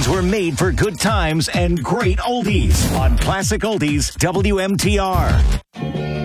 were made for good times and great oldies on Classic Oldies WMTR.